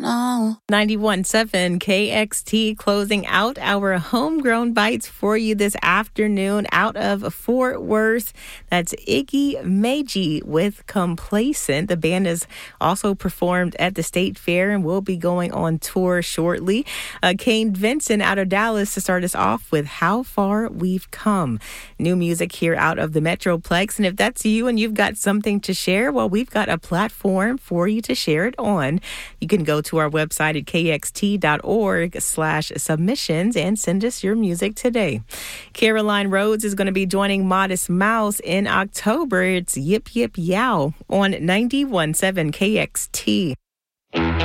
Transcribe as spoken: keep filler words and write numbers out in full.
know. ninety-one point seven K X T closing out our homegrown bites for you this afternoon out of Fort Worth. That's Iggy Meiji with Complacent. The band has also performed at the State Fair and will be going on tour shortly. Uh, Kane Vincent out of Dallas to start us off with How Far We've Come. New music here out of the Metroplex. And if that's you and you've got something to share, well, we've got a platform for you to share it on. You can go to our website at kxt.org slash submissions and send us your music today. Caroline Rhodes is going to be joining Modest Mouse in October. It's Yip Yip Yow on ninety-one point seven K X T.